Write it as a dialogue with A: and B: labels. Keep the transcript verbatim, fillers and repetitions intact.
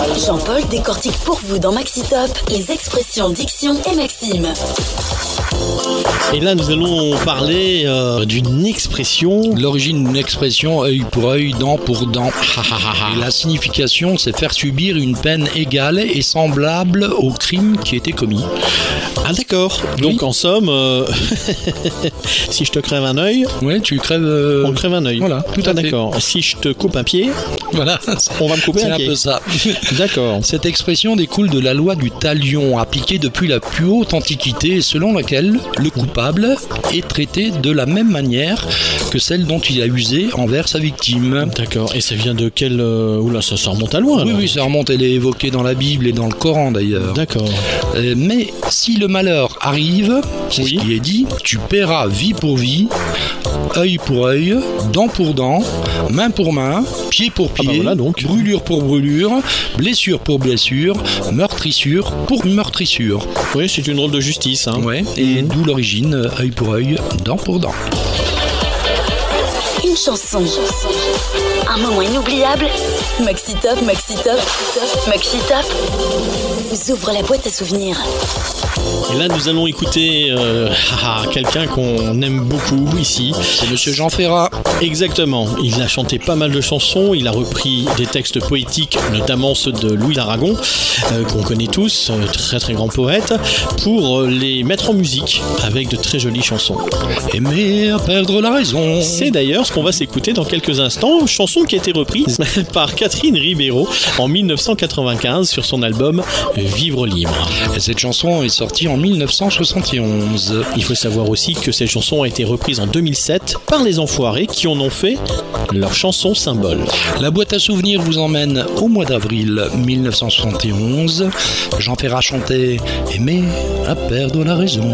A: Jean-Paul décortique pour vous dans Maxi-Top les expressions, dictions et maximes.
B: Et là, nous allons parler euh, d'une expression.
C: L'origine d'une expression œil pour œil, dent pour dent. Et la signification, c'est faire subir une peine égale et semblable au crime qui était commis.
B: Ah d'accord.
C: Oui.
B: Donc en somme, euh... si je te crève un œil,
C: ouais, tu crèves. Euh...
B: on crève un œil.
C: Voilà, tout à
B: ah,
C: fait.
B: D'accord. Si je te coupe un pied,
C: voilà,
B: on va me couper
C: c'est
B: un
C: un
B: pied.
C: peu ça.
B: D'accord.
C: Cette expression découle de la loi du talion, appliquée depuis la plus haute antiquité, selon laquelle le coupable est traité de la même manière que celle dont il a usé envers sa victime.
B: D'accord. Et ça vient de quel... Euh... Oula, ça, ça remonte à loin.
C: Oui,
B: alors.
C: oui, ça remonte, elle est évoquée dans la Bible et dans le Coran d'ailleurs.
B: D'accord.
C: Euh, mais si le malheur arrive, c'est
B: Oui.
C: ce qui est dit, tu paieras vie pour vie, œil pour œil, dent pour dent, main pour main, pied pour pied,
B: Ah bah voilà donc.
C: brûlure pour brûlure, blessure pour blessure, meurtrissure pour meurtrissure.
B: Oui, c'est une drôle de justice. Hein.
C: Ouais, et d'où l'origine, euh, œil pour œil, dent pour dent.
A: Une chanson. Un moment inoubliable. Maxi-Top, Maxi-Top, Maxi-Top vous ouvre la boîte à souvenirs.
B: Et là, nous allons écouter euh, ah, quelqu'un qu'on aime beaucoup ici.
C: C'est Monsieur Jean Ferrat.
B: Exactement. Il a chanté pas mal de chansons. Il a repris des textes poétiques, notamment ceux de Louis d'Aragon, euh, qu'on connaît tous, euh, très très grand poète, pour euh, les mettre en musique avec de très jolies chansons.
C: Aimer à perdre la raison.
B: C'est d'ailleurs ce qu'on va s'écouter dans quelques instants, chanson qui a été reprise par Catherine Ribeiro en dix-neuf cent quatre-vingt-quinze sur son album Vivre libre.
C: Et cette chanson est sortie en dix-neuf cent soixante et onze.
B: Il faut savoir aussi que cette chanson a été reprise en deux mille sept par les Enfoirés qui en ont fait leur chanson symbole.
C: La boîte à souvenirs vous emmène au mois d'avril dix-neuf cent soixante et onze. Jean Ferrat chantait « Aimer à perdre la raison ».